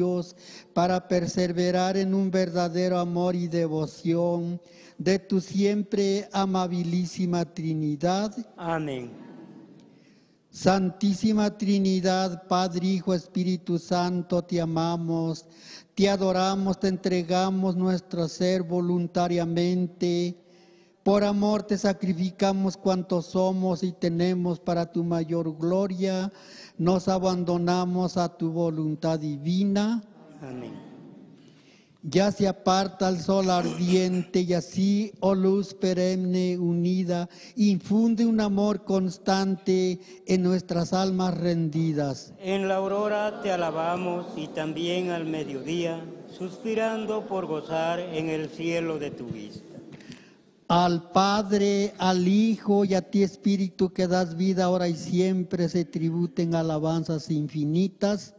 Dios, para perseverar en un verdadero amor y devoción de tu siempre amabilísima Trinidad. Amén. Santísima Trinidad, Padre, Hijo, Espíritu Santo, te amamos, te adoramos, te entregamos nuestro ser voluntariamente. Por amor te sacrificamos cuanto somos y tenemos para tu mayor gloria. Nos abandonamos a tu voluntad divina. Amén. Ya se aparta el sol ardiente y así, oh luz perenne unida, infunde un amor constante en nuestras almas rendidas. En la aurora te alabamos y también al mediodía, suspirando por gozar en el cielo de tu vista. Al Padre, al Hijo y a ti Espíritu que das vida ahora y siempre se tributen alabanzas infinitas.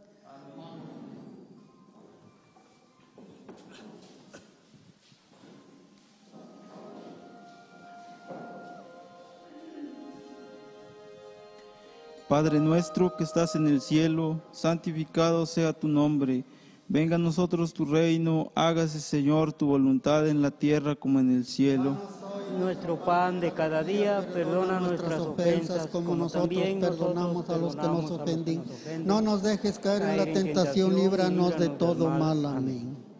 Padre nuestro que estás en el cielo, santificado sea tu nombre. Venga a nosotros tu reino, hágase Señor tu voluntad en la tierra como en el cielo. Nuestro pan de cada día, perdona nuestras ofensas como nosotros perdonamos a los que nos ofenden. No nos dejes caer en la tentación, líbranos de todo mal. Amén.